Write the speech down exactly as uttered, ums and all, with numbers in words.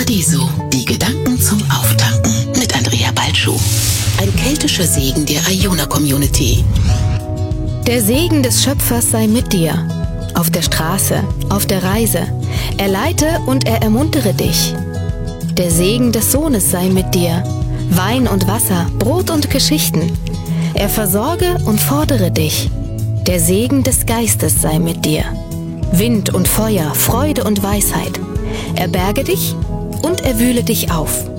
Paradiso, die Gedanken zum Auftanken mit Andrea Balschuh. Ein keltischer Segen der Iona-Community. Der Segen des Schöpfers sei mit dir. Auf der Straße, auf der Reise. Er leite und er ermuntere dich. Der Segen des Sohnes sei mit dir. Wein und Wasser, Brot und Geschichten. Er versorge und fordere dich. Der Segen des Geistes sei mit dir. Wind und Feuer, Freude und Weisheit. Er berge dich und er wühle dich auf.